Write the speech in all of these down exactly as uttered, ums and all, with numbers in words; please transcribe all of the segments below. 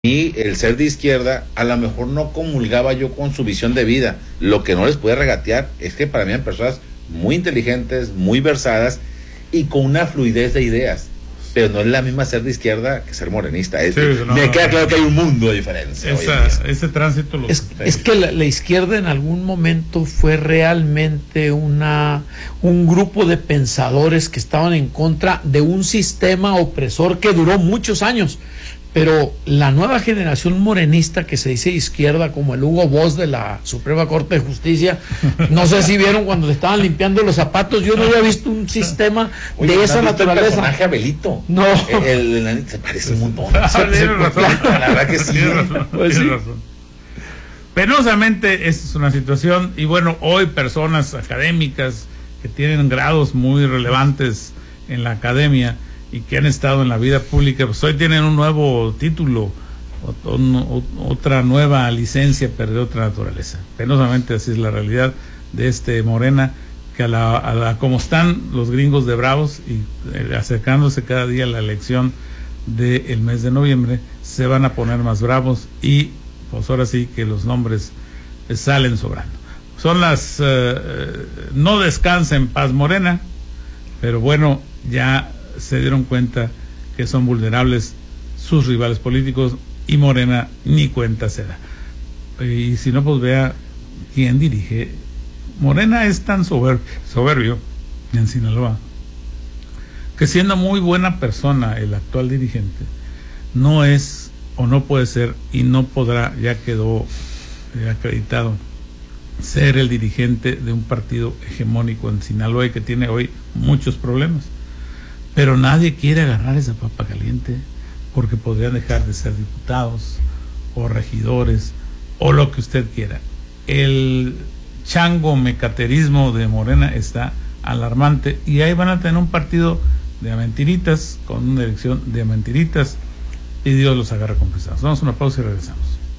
Y el ser de izquierda, a lo mejor no comulgaba yo con su visión de vida. Lo que no les puede regatear es que para mí eran personas muy inteligentes, muy versadas y con una fluidez de ideas. Pero no es la misma ser de izquierda que ser morenista. Es, sí, no, me no, queda no. claro que hay un mundo de diferencia. Esa, ese tránsito lo es, es que la, la izquierda en algún momento fue realmente una un grupo de pensadores que estaban en contra de un sistema opresor que duró muchos años. Pero la nueva generación morenista que se dice izquierda, como el Hugo Boss de la Suprema Corte de Justicia, no sé si vieron cuando le estaban limpiando los zapatos, yo no había visto un sistema Oye, de esa naturaleza. El personaje Abelito. No. El, el, el, se parece un montón. Tienes razón. La verdad que sí. Tienes razón. Pues Tienes sí. razón. Penosamente, esta es una situación, y bueno, hoy personas académicas que tienen grados muy relevantes en la academia y que han estado en la vida pública, pues hoy tienen un nuevo título, o, o, otra nueva licencia, pero de otra naturaleza. Penosamente así es la realidad de este Morena, que a la, a la como están los gringos de bravos y eh, acercándose cada día a la elección del mes de noviembre, se van a poner más bravos y pues ahora sí que los nombres eh, salen sobrando. Son las, eh, no descansa en paz Morena, pero bueno, ya se dieron cuenta que son vulnerables sus rivales políticos y Morena ni cuenta se da. Y si no, pues vea quién dirige. Morena es tan sober, soberbio en Sinaloa que, siendo muy buena persona el actual dirigente, no es o no puede ser y no podrá, ya quedó eh, acreditado, ser el dirigente de un partido hegemónico en Sinaloa y que tiene hoy muchos problemas. Pero nadie quiere agarrar esa papa caliente porque podrían dejar de ser diputados o regidores o lo que usted quiera. El chango mecaterismo de Morena está alarmante y ahí van a tener un partido de mentiritas con una elección de mentiritas y Dios los agarra confesados. Vamos a una pausa y regresamos.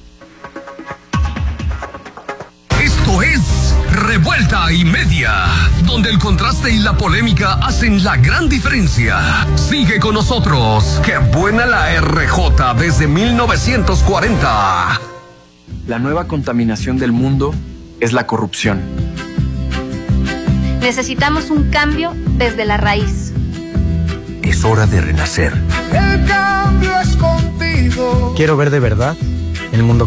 Esto es Revuelta y Media, donde el contraste y la polémica hacen la gran diferencia. Sigue con nosotros. ¡Qué buena la R J desde mil novecientos cuarenta! La nueva contaminación del mundo es la corrupción. Necesitamos un cambio desde la raíz. Es hora de renacer. El cambio es contigo. Quiero ver de verdad el mundo